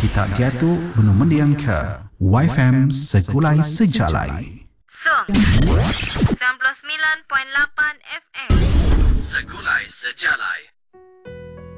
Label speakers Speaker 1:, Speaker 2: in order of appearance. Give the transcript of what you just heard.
Speaker 1: kita giatu benu mendiang ke YFM Segulai Sejalai.
Speaker 2: Song 99.8 FM